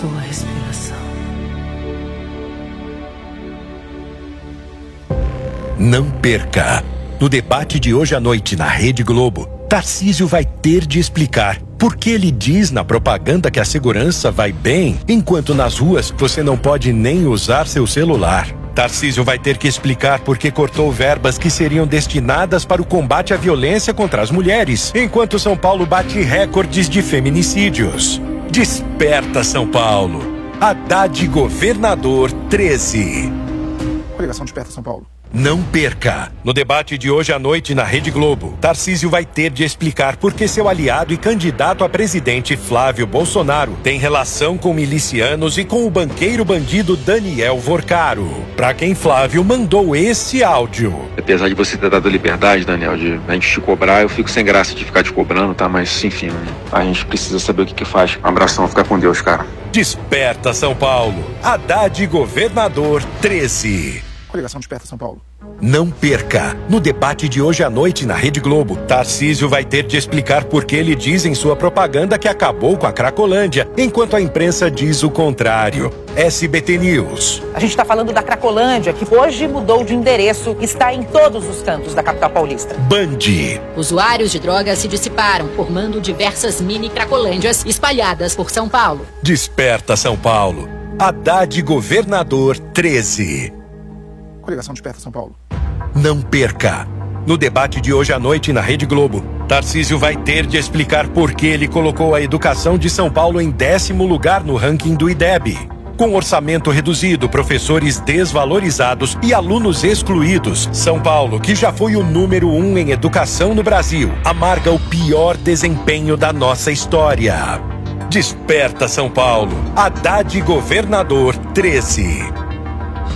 sua respiração. Não perca! No debate de hoje à noite na Rede Globo, Tarcísio vai ter de explicar por que ele diz na propaganda que a segurança vai bem, enquanto nas ruas você não pode nem usar seu celular. Tarcísio vai ter que explicar por que cortou verbas que seriam destinadas para o combate à violência contra as mulheres, enquanto São Paulo bate recordes de feminicídios. Desperta, São Paulo! Haddad governador 13. Coligação Desperta São Paulo. Não perca! No debate de hoje à noite na Rede Globo, Tarcísio vai ter de explicar por que seu aliado e candidato a presidente Flávio Bolsonaro tem relação com milicianos e com o banqueiro bandido Daniel Vorcaro. Pra quem Flávio mandou esse áudio. Apesar de você ter dado liberdade, Daniel, de a gente te cobrar, eu fico sem graça de ficar te cobrando, tá? Mas, enfim, a gente precisa saber o que faz. Um abração, fica com Deus, cara. Desperta, São Paulo! Haddad governador 13. Coligação Desperta São Paulo. Não perca! No debate de hoje à noite na Rede Globo, Tarcísio vai ter de explicar por que ele diz em sua propaganda que acabou com a Cracolândia, enquanto a imprensa diz o contrário. SBT News. A gente está falando da Cracolândia, que hoje mudou de endereço e está em todos os cantos da capital paulista. Band. Usuários de drogas se dissiparam, formando diversas mini Cracolândias espalhadas por São Paulo. Desperta, São Paulo! Haddad governador 13. Coligação Desperta São Paulo. Não perca! No debate de hoje à noite na Rede Globo, Tarcísio vai ter de explicar por que ele colocou a educação de São Paulo em 10º lugar no ranking do IDEB. Com orçamento reduzido, professores desvalorizados e alunos excluídos, São Paulo, que já foi o número 1 em educação no Brasil, amarga o pior desempenho da nossa história. Desperta, São Paulo! Haddad governador 13.